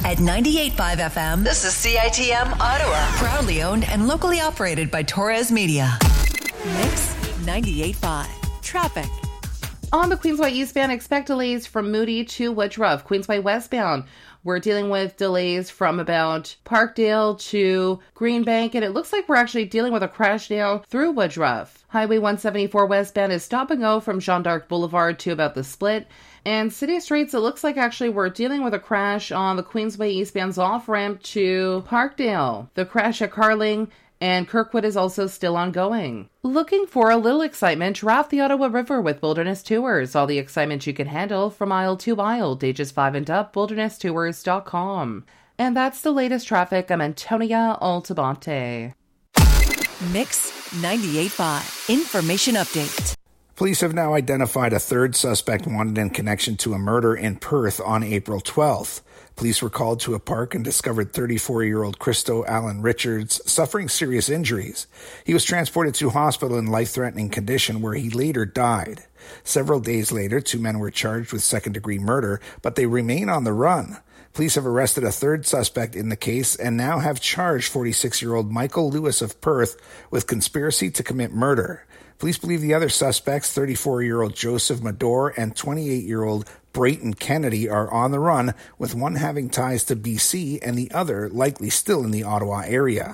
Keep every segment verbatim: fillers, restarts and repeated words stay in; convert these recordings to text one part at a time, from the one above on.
At ninety-eight point five F M, this is C I T M Ottawa. Proudly owned and locally operated by Torres Media. Mix ninety-eight point five. Traffic. On the Queensway eastbound, expect delays from Moody to Woodruff. Queensway westbound, we're dealing with delays from about Parkdale to Greenbank, and it looks like we're actually dealing with a crash now through Woodruff. Highway one seventy-four westbound is stop and go from Jeanne d'Arc Boulevard to about the Split. And City Streets, it looks like actually we're dealing with a crash on the Queensway eastbound's off-ramp to Parkdale. The crash at Carling and Kirkwood is also still ongoing. Looking for a little excitement? Raft the Ottawa River with Wilderness Tours. All the excitement you can handle from aisle to aisle. Ages five and up, wilderness tours dot com. And that's the latest traffic. I'm Antonia Altabante. Mix ninety-eight point five. Information update. Police have now identified a third suspect wanted in connection to a murder in Perth on April twelfth. Police were called to a park and discovered thirty-four-year-old Christo Allen Richards suffering serious injuries. He was transported to hospital in life-threatening condition where he later died. Several days later, two men were charged with second-degree murder, but they remain on the run. Police have arrested a third suspect in the case and now have charged forty-six-year-old Michael Lewis of Perth with conspiracy to commit murder. Police believe the other suspects, thirty-four-year-old Joseph Madore and twenty-eight-year-old Brayton Kennedy, are on the run, with one having ties to B C and the other likely still in the Ottawa area.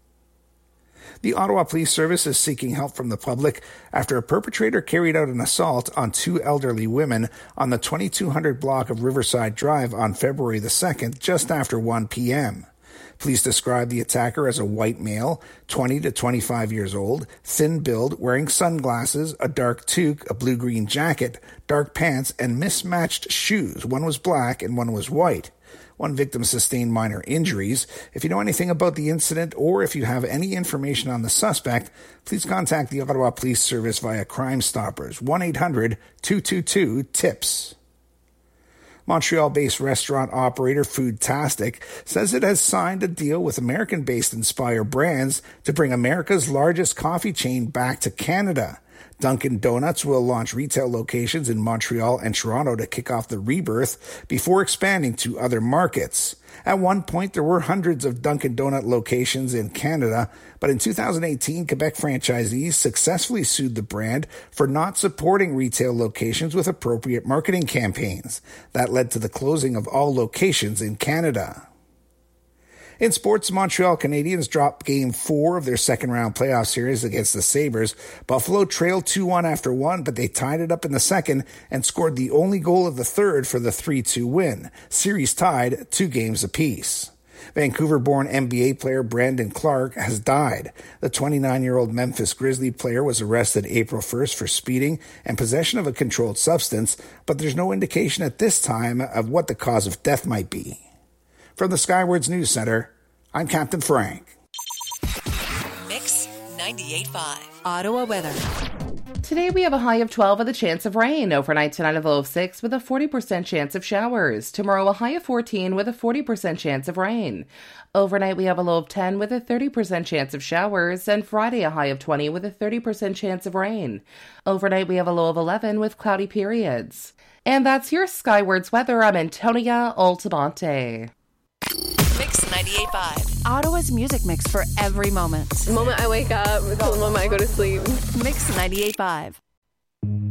The Ottawa Police Service is seeking help from the public after a perpetrator carried out an assault on two elderly women on the twenty-two hundred block of Riverside Drive on February the second, just after one p.m. Police describe the attacker as a white male, twenty to twenty-five years old, thin build, wearing sunglasses, a dark toque, a blue-green jacket, dark pants, and mismatched shoes. One was black and one was white. One victim sustained minor injuries. If you know anything about the incident or if you have any information on the suspect, please contact the Ottawa Police Service via Crime Stoppers, one eight hundred two two two TIPS. Montreal-based restaurant operator Foodtastic says it has signed a deal with American-based Inspire Brands to bring America's largest coffee chain back to Canada. Dunkin' Donuts will launch retail locations in Montreal and Toronto to kick off the rebirth before expanding to other markets. At one point, there were hundreds of Dunkin' Donut locations in Canada, but in two thousand eighteen, Quebec franchisees successfully sued the brand for not supporting retail locations with appropriate marketing campaigns. That led to the closing of all locations in Canada. In sports, Montreal Canadiens dropped Game four of their second-round playoff series against the Sabres. Buffalo trailed two one after one, but they tied it up in the second and scored the only goal of the third for the three two win. Series tied two games apiece. Vancouver-born N B A player Brandon Clark has died. The twenty-nine-year-old Memphis Grizzly player was arrested April first for speeding and possession of a controlled substance, but there's no indication at this time of what the cause of death might be. From the Skywards News Center, I'm Captain Frank. Mix ninety-eight point five. Ottawa weather. Today we have a high of twelve with a chance of rain. Overnight tonight a low of six with a forty percent chance of showers. Tomorrow a high of fourteen with a forty percent chance of rain. Overnight we have a low of ten with a thirty percent chance of showers. And Friday a high of twenty with a thirty percent chance of rain. Overnight we have a low of eleven with cloudy periods. And that's your Skywards weather. I'm Antonia Altabante. Mix ninety-eight point five. Ottawa's music mix for every moment. The moment I wake up, the moment I go to sleep. Mix ninety-eight point five.